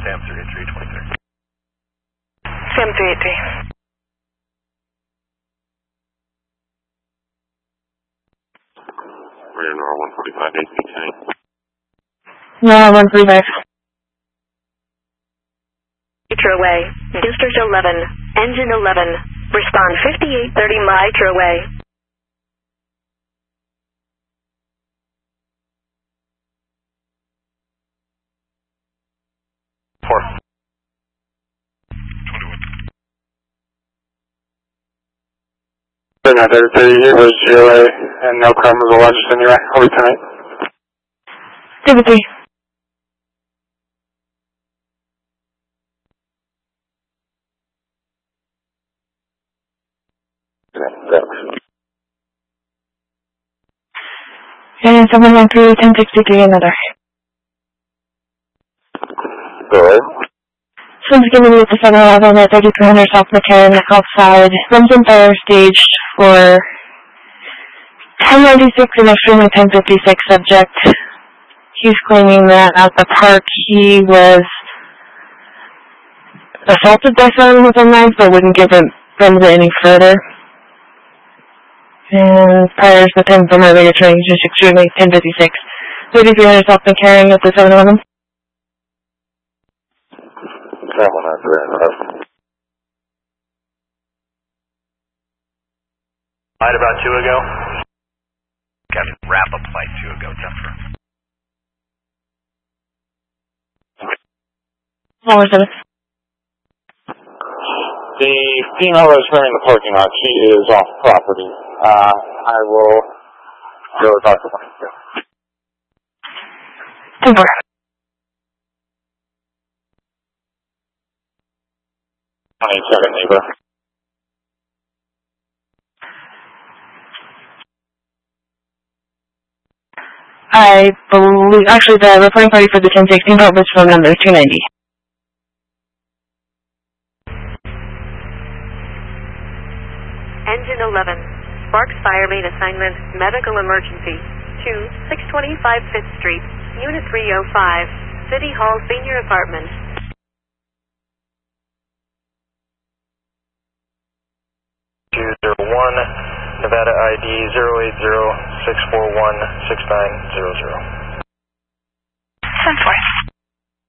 Sam 38323. Sam 383. Radar 145, 8 No, 135. Mitra Way, District 11, Engine 11, respond 5830 Mitra Way. Four. 3930 was GLA and no crime was alleged anyway. Over tonight. 53. And 713, 1063, another. Go ahead. Someone's giving me at the 711 at 3300 South McCarran outside. Runs in fire staged for 1096 and extremely 1056 subject. He's claiming that at the park he was assaulted by someone with a knife but wouldn't give it any further. And priors with him from earlier training, just extremely 1056. 3300 South McCarran at the 711. Flight about 2 ago. Got wrap up flight 2 ago, Denver. Number 7. The female is here in the parking lot. She is off property. I will go talk to her. 10-4. Neighbor. I believe, actually the reporting party for the 1016 part was phone number 290. Engine 11, Sparks Fire Main Assignment, Medical Emergency, 625 5th Street, Unit 305, City Hall Senior Apartment. Nevada ID 080-641-6900. 10-4.